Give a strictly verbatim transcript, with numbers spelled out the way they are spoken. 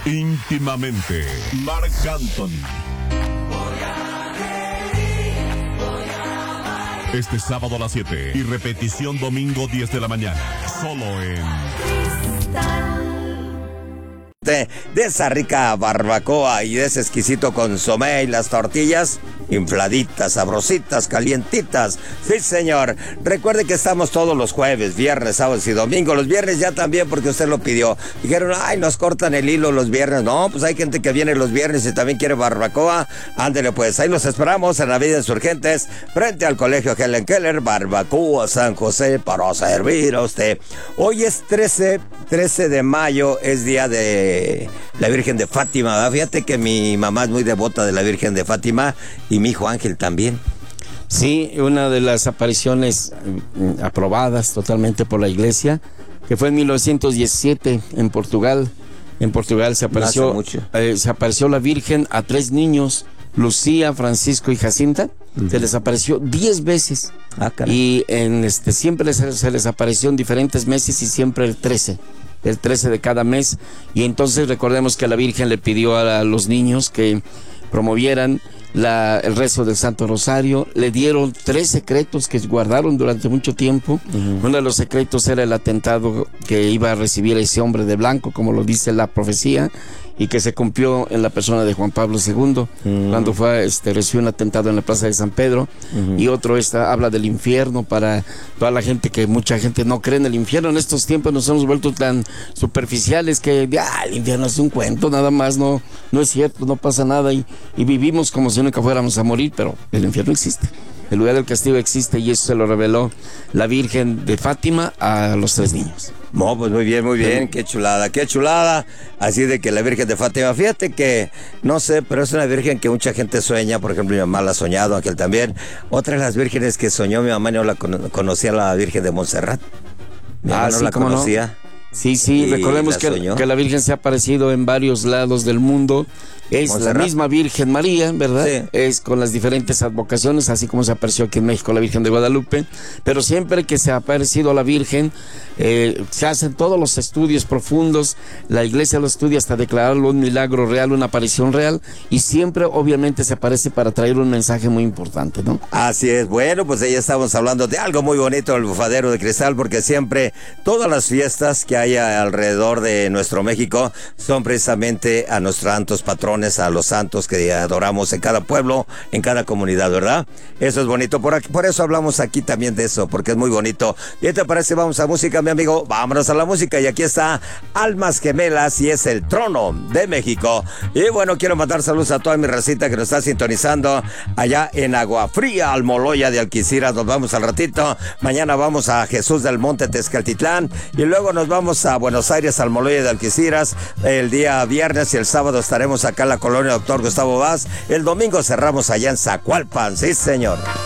Íntimamente, Marc Anthony. Este sábado a las siete y repetición domingo diez de la mañana. Solo en De, de esa rica barbacoa y de ese exquisito consomé y las tortillas infladitas, sabrositas, calientitas. Sí, señor. Recuerde que estamos todos los jueves, viernes, sábados y domingos. Los viernes ya también porque usted lo pidió. Dijeron, ay, nos cortan el hilo los viernes. No, pues hay gente que viene los viernes y también quiere barbacoa. Ándele pues, ahí los esperamos en la Avenida Insurgentes, frente al Colegio Helen Keller, Barbacoa San José, para servir a usted. Hoy es trece de mayo, es día de la Virgen de Fátima, ¿verdad? Fíjate que mi mamá es muy devota de la Virgen de Fátima y mi hijo Ángel también. Sí, una de las apariciones mm, aprobadas totalmente por la iglesia, que fue en mil novecientos diecisiete en Portugal. En Portugal se apareció, eh, se apareció la Virgen a tres niños, Lucía, Francisco y Jacinta. Uh-huh. Se les apareció diez veces. Ah, y en este siempre les, se les apareció en diferentes meses y siempre el trece. El trece de cada mes. Y entonces recordemos que la Virgen le pidió a, a los niños que promovieran la, el rezo del Santo Rosario. Le dieron tres secretos que guardaron durante mucho tiempo. Uh-huh. Uno de los secretos era el atentado que iba a recibir ese hombre de blanco, como lo dice la profecía, y que se cumplió en la persona de Juan Pablo segundo, uh-huh. cuando fue este recibió un atentado en la plaza de San Pedro. Uh-huh. Y otro esta habla del infierno para toda la gente, que mucha gente no cree en el infierno. En estos tiempos nos hemos vuelto tan superficiales que ah, el infierno es un cuento nada más, no, no es cierto, no pasa nada, y, y vivimos como si nunca fuéramos a morir, pero el infierno existe. El lugar del castigo existe, y eso se lo reveló la Virgen de Fátima a los tres niños. No, pues muy bien, muy bien, qué chulada, qué chulada. Así de que la Virgen de Fátima, fíjate que, no sé, pero es una virgen que mucha gente sueña. Por ejemplo, mi mamá la ha soñado, aquel también. Otra de las vírgenes que soñó mi mamá, no la con- conocía, la Virgen de Montserrat. Mi ah, mamá sí, no la conocía. No. Sí, sí, recordemos que, que la Virgen se ha aparecido en varios lados del mundo. Es Montserrat. La misma Virgen María, ¿verdad? Sí. Es con las diferentes advocaciones, así como se apareció aquí en México la Virgen de Guadalupe. Pero siempre que se ha aparecido la Virgen, eh, se hacen todos los estudios profundos. La iglesia lo estudia hasta declararlo un milagro real, una aparición real. Y siempre, obviamente, se aparece para traer un mensaje muy importante, ¿no? Así es. Bueno, pues ya estamos hablando de algo muy bonito, el Bufadero de Cristal, porque siempre todas las fiestas que hay alrededor de nuestro México son precisamente a nuestros santos patrones, a los santos que adoramos en cada pueblo, en cada comunidad, ¿verdad? Eso es bonito, por aquí, por eso hablamos aquí también de eso, porque es muy bonito. ¿Y te parece? Vamos a música, mi amigo, vámonos a la música, y aquí está Almas Gemelas, y es el Trono de México. Y bueno, quiero mandar saludos a toda mi racita que nos está sintonizando allá en Agua Fría, Almoloya de Alquiciras. Nos vamos al ratito, mañana vamos a Jesús del Monte, Tezcaltitlán, y luego nos vamos a Buenos Aires, Almoloya de Alquiciras, el día viernes, y el sábado estaremos acá en la colonia Doctor Gustavo Vaz. El domingo cerramos allá en Zacualpan, sí señor.